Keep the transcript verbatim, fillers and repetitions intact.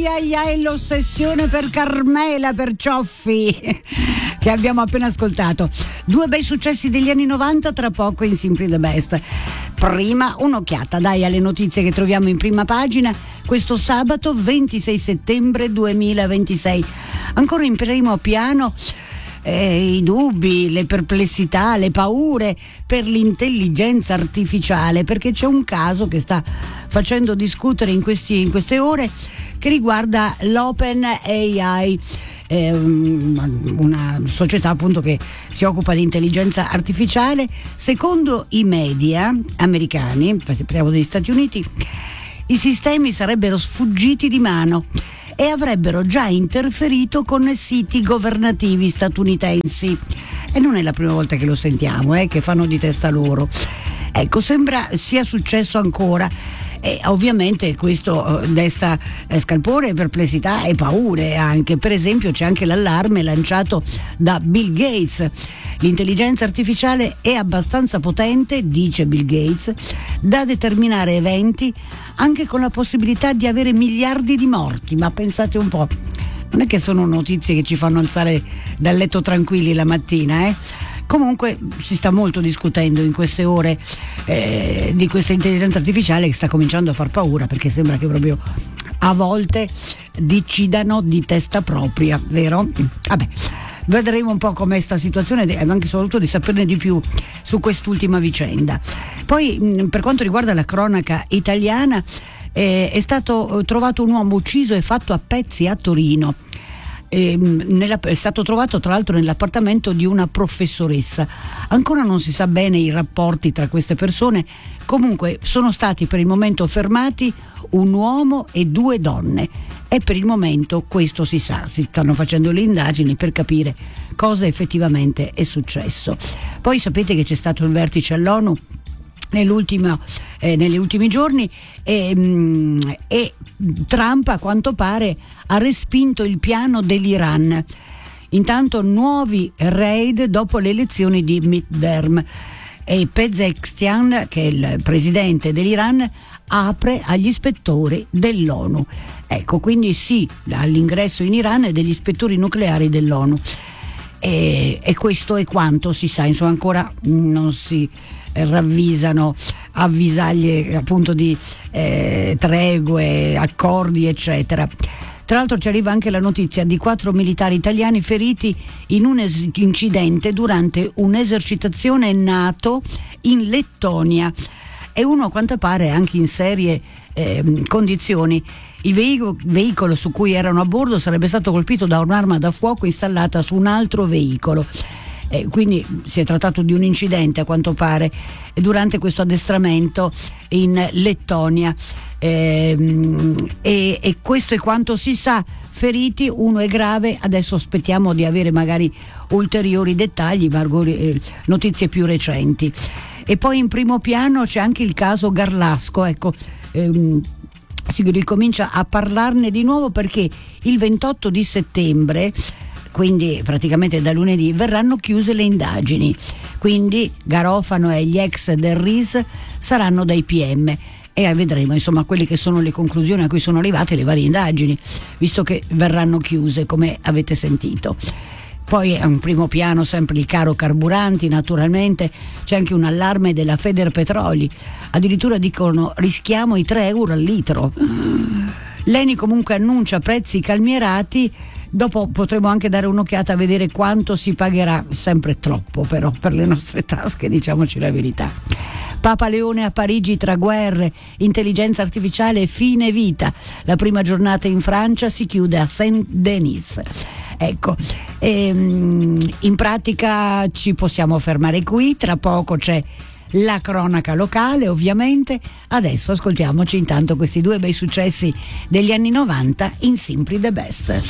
ai ai ai, l'ossessione per Carmela, per Cioffi, che abbiamo appena ascoltato. Due bei successi degli anni novanta, tra poco in Simply the Best. Prima un'occhiata, dai, alle notizie che troviamo in prima pagina questo sabato ventisei settembre duemilaventisei. Ancora in primo piano Eh, i dubbi, le perplessità, le paure per l'intelligenza artificiale, perché c'è un caso che sta facendo discutere in, questi, in queste ore, che riguarda l'OpenAI, eh, una società appunto che si occupa di intelligenza artificiale. Secondo i media americani, parliamo degli Stati Uniti, i sistemi sarebbero sfuggiti di mano e avrebbero già interferito con siti governativi statunitensi. E non è la prima volta che lo sentiamo, eh, che fanno di testa loro. Ecco, sembra sia successo ancora. E ovviamente questo desta scalpore, perplessità e paure anche. Per esempio c'è anche l'allarme lanciato da Bill Gates. L'intelligenza artificiale è abbastanza potente, dice Bill Gates, da determinare eventi anche con la possibilità di avere miliardi di morti. Ma pensate un po', non è che sono notizie che ci fanno alzare dal letto tranquilli la mattina, eh? Comunque si sta molto discutendo in queste ore eh, di questa intelligenza artificiale che sta cominciando a far paura, perché sembra che proprio a volte decidano di testa propria, vero? Vabbè, vedremo un po' com'è sta situazione e anche soprattutto di saperne di più su quest'ultima vicenda. Poi per quanto riguarda la cronaca italiana, eh, è stato trovato un uomo ucciso e fatto a pezzi a Torino. Eh, nella, è stato trovato tra l'altro nell'appartamento di una professoressa. Ancora non si sa bene i rapporti tra queste persone. Comunque sono stati per il momento fermati un uomo e due donne e per il momento questo si sa, si stanno facendo le indagini per capire cosa effettivamente è successo. Poi sapete che c'è stato il vertice all'ONU nell'ultimo, eh, negli ultimi giorni e, mh, e Trump a quanto pare ha respinto il piano dell'Iran. Intanto nuovi raid dopo le elezioni di midterm e Pezeshkian, che è il presidente dell'Iran, apre agli ispettori dell'ONU. Ecco, quindi sì all'ingresso in Iran degli ispettori nucleari dell'ONU. E, e questo è quanto si sa, insomma ancora non si ravvisano avvisaglie appunto di eh, tregue, accordi eccetera. Tra l'altro ci arriva anche la notizia di quattro militari italiani feriti in un es- incidente durante un'esercitazione NATO in Lettonia e uno a quanto pare anche in serie eh, condizioni. Il veicolo, veicolo su cui erano a bordo sarebbe stato colpito da un'arma da fuoco installata su un altro veicolo. Eh, quindi si è trattato di un incidente a quanto pare durante questo addestramento in Lettonia eh, e, e questo è quanto si sa. Feriti, uno è grave, adesso aspettiamo di avere magari ulteriori dettagli, magari, notizie più recenti. E poi in primo piano c'è anche il caso Garlasco, ecco, ehm, si ricomincia a parlarne di nuovo perché il ventotto di settembre, quindi praticamente da lunedì, verranno chiuse le indagini, quindi Garofano e gli ex del R I S saranno dai P M e vedremo insomma quelle che sono le conclusioni a cui sono arrivate le varie indagini, visto che verranno chiuse come avete sentito. Poi è un primo piano sempre il caro carburanti, naturalmente c'è anche un allarme della Federpetroli, addirittura dicono rischiamo i tre euro al litro. L'Eni comunque annuncia prezzi calmierati. Dopo potremo anche dare un'occhiata a vedere quanto si pagherà, sempre troppo però per le nostre tasche, diciamoci la verità. Papa Leone a Parigi tra guerre, intelligenza artificiale e fine vita. La prima giornata in Francia si chiude a Saint-Denis. Ecco, ehm, in pratica ci possiamo fermare qui, tra poco c'è la cronaca locale ovviamente. Adesso ascoltiamoci intanto questi due bei successi degli anni novanta in Simply the Best.